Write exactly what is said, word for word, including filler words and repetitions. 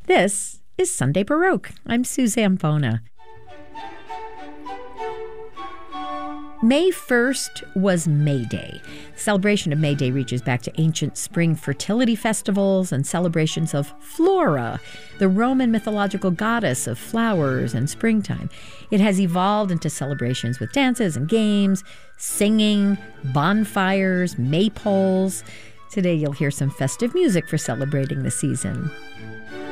This is Sunday Baroque. I'm Suzanne Bona. May first was May Day. The celebration of May Day reaches back to ancient spring fertility festivals and celebrations of Flora, the Roman mythological goddess of flowers and springtime. It has evolved into celebrations with dances and games, singing, bonfires, maypoles. Today you'll hear some festive music for celebrating the season.